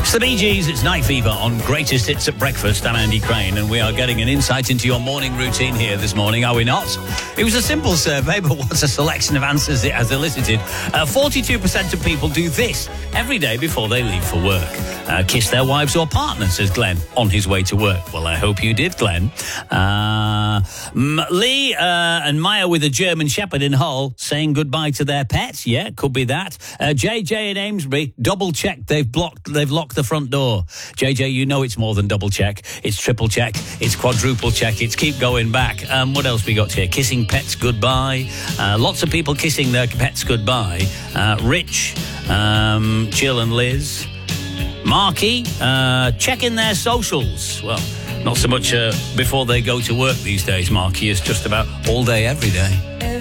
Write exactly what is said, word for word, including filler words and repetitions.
It's the Bee Gees, it's Night Fever on Greatest Hits at Breakfast. I'm Andy Crane, and we are getting an insight into your morning routine here this morning, are we not? It was a simple survey, but what's a selection of answers it has elicited? Uh, forty-two percent of people do this every day before they leave for work. Uh, kiss their wives or partners, says Glenn, on his way to work. Well, I hope you did, Glenn. Uh, Lee uh, and Maya with a German Shepherd in Hull saying goodbye to their pets. Yeah, could be that. Uh, J J in Amesbury, double check. They've blocked, they've locked the front door. J J, you know it's more than double check. It's triple check. It's quadruple check. It's keep going back. Um, what else we got here? Kissing pets goodbye. Uh, lots of people kissing their pets goodbye. Uh, Rich, um, Jill and Liz. Marky, uh, checking their socials. Well, not so much uh, before they go to work these days, Marky. It's just about all day, every day.